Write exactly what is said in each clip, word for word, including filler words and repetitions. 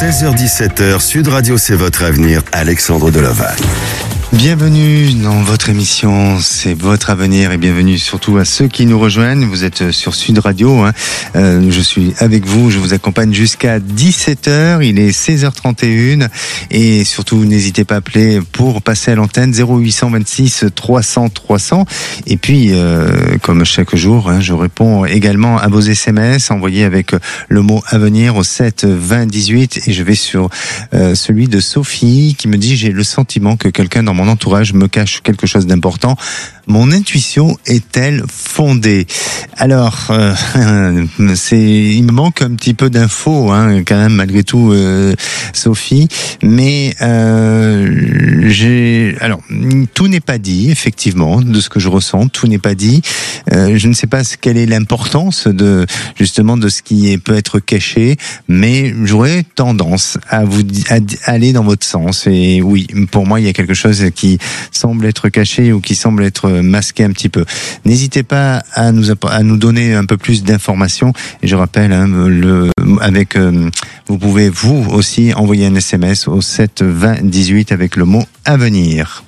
seize heures dix-sept heures, Sud Radio, c'est votre avenir. Alexandre Delovac. Bienvenue dans votre émission, c'est votre avenir et bienvenue surtout à ceux qui nous rejoignent. Vous êtes sur Sud Radio, hein. euh, je suis avec vous, je vous accompagne jusqu'à dix-sept heures, il est seize heures trente et une et surtout n'hésitez pas à appeler pour passer à l'antenne zéro huit cent vingt-six trois cents trois cents et puis euh, comme chaque jour, hein, je réponds également à vos S M S envoyés avec le mot avenir au sept vingt dix-huit et je vais sur euh, celui de Sophie qui me dit j'ai le sentiment que quelqu'un dans mon entourage me cache quelque chose d'important. Mon intuition est-elle fondée? Alors, euh, c'est, il me manque un petit peu d'infos, hein, quand même malgré tout, euh, Sophie. Mais euh, j'ai, alors, tout n'est pas dit, effectivement, de ce que je ressens. Tout n'est pas dit. Euh, je ne sais pas quelle est l'importance de justement de ce qui est, peut être caché, mais j'aurais tendance à vous à aller dans votre sens. Et oui, pour moi, il y a quelque chose qui semble être caché ou qui semble être masqué un petit peu. N'hésitez pas à nous à nous donner un peu plus d'informations. Et je rappelle, hein, le avec euh, vous pouvez vous aussi envoyer un S M S au sept vingt dix-huit avec le mot avenir.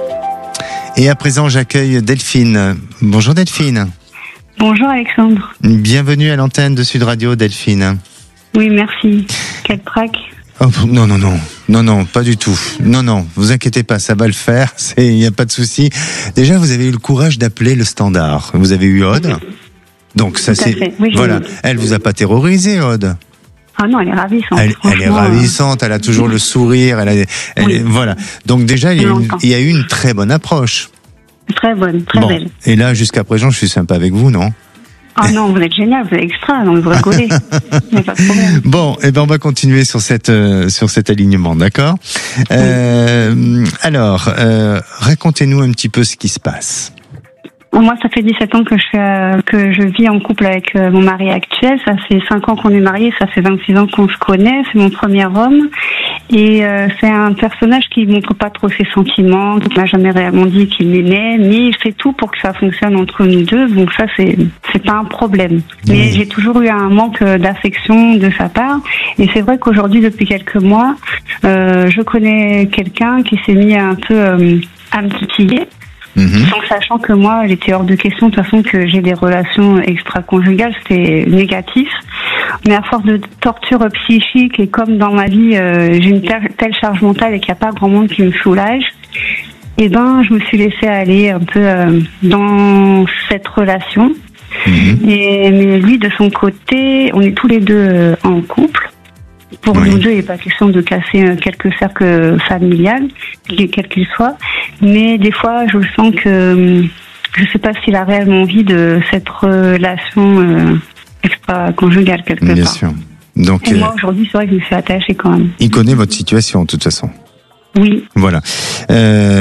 Et à présent, j'accueille Delphine. Bonjour Delphine. Bonjour Alexandre. Bienvenue à l'antenne de Sud Radio, Delphine. Oui, merci. Quel trac. Oh, non, non, non, non, non, pas du tout. Non, non, vous inquiétez pas, ça va le faire. C'est, il n'y a pas de souci. Déjà, vous avez eu le courage d'appeler le standard. Vous avez eu Aude. Donc ça, tout c'est, oui, voilà. Elle vous a pas terrorisé, Aude. Ah non, elle est ravissante. Elle, elle est ravissante. Elle a toujours le sourire. Elle, a, elle oui. Voilà. Donc déjà, il y, a une, il y a eu une très bonne approche. Très bonne, très bon. belle. Et là, jusqu'à présent, je suis sympa avec vous, non? Ah non, vous êtes génial, vous êtes extra, donc vous rigolez. Il n'y a pas de problème. Bon, et eh ben on va continuer sur cette euh, sur cet alignement, d'accord? euh, oui. Alors, euh, racontez-nous un petit peu ce qui se passe. Moi, ça fait dix-sept ans que je fais, euh, que je vis en couple avec euh, mon mari actuel. Ça fait cinq ans qu'on est mariés, ça fait vingt-six ans qu'on se connaît. C'est mon premier homme. Et euh, c'est un personnage qui montre pas trop ses sentiments, qui n'a jamais réellement dit qu'il m'aimait, mais il fait tout pour que ça fonctionne entre nous deux. Donc ça, c'est c'est pas un problème. Mais mmh. j'ai toujours eu un manque d'affection de sa part. Et c'est vrai qu'aujourd'hui, depuis quelques mois, euh, je connais quelqu'un qui s'est mis un peu euh, à me titiller. Mmh. Sans sachant que moi, il était hors de question de toute façon que j'ai des relations extra-conjugales, c'était négatif. Mais à force de torture psychique et comme dans ma vie, euh, j'ai une telle, telle charge mentale et qu'il n'y a pas grand monde qui me soulage, et ben, je me suis laissée aller un peu euh, dans cette relation. Mmh. Et mais lui, de son côté, on est tous les deux euh, en couple. Pour oui. nous deux, il n'est pas question de casser quelques cercles familiales, quels qu'ils soient. Mais des fois, je sens que je ne sais pas s'il a réellement envie de cette relation euh, extra-conjugale quelque Bien part. Bien sûr. Donc, et moi, aujourd'hui, c'est vrai que je me suis attachée quand même. Il connaît votre situation, de toute façon. Oui. Voilà. Euh,